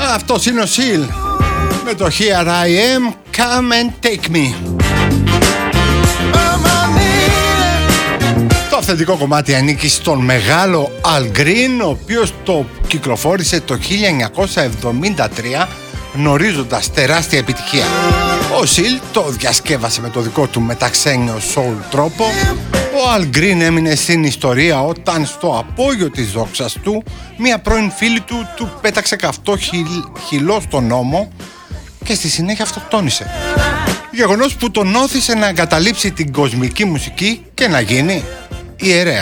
Αυτός είναι ο Seal με το Here I Am, Come and Take Me. Το αυθεντικό κομμάτι ανήκει στον μεγάλο Al Green, ο οποίος το κυκλοφόρησε το 1973, γνωρίζοντας τεράστια επιτυχία. Ο Seal το διασκεύασε με το δικό του μεταξένιο soul τρόπο. Ο Al Green έμεινε στην ιστορία όταν στο απόγειο της δόξας του μία πρώην φίλη του πέταξε καυτό χυλό στον ώμο και στη συνέχεια αυτοκτόνησε. Γεγονός που τον όθησε να εγκαταλείψει την κοσμική μουσική και να γίνει ιερέα.